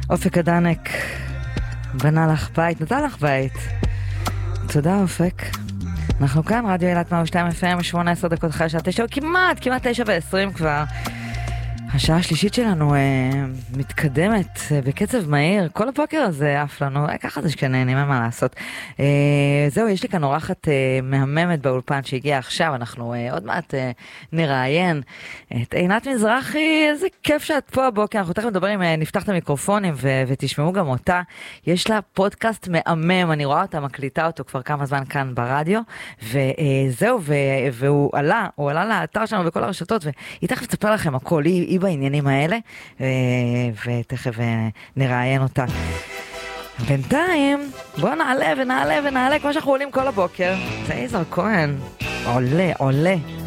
אופק אדנק בנה לך בית, נתן לך בית. תודה אופק. אנחנו כאן, רדיו אילת 102 FM, 18 דקות אחרי שעה 9, כמעט 9:20 כבר. השעה השלישית שלנו מתקדמת בקצב מהיר, כל הבוקר הזה עף לנו, ככה זה שכנהנים, אין מה לעשות. זהו, יש לי כאן אורחת מהממת באולפן שהגיעה עכשיו, אנחנו עוד מעט נראיין את עינת מזרחי, איזה כיף שאת פה הבוקר, אנחנו תכף מדברים, נפתח את המיקרופונים ותשמעו גם אותה, יש לה פודקאסט מהמם, אני רואה אותה, מקליטה אותו כבר כמה זמן כאן ברדיו, וזהו, והוא עלה לאתר שלנו בכל הרשתות, והיא תכף תספר לכם הכל, היא בעניינים האלה, ותכף נראיין אותה. בינתיים, בואו נעלה כמו שאנחנו עולים כל הבוקר. זה יזהר כהן, עולה.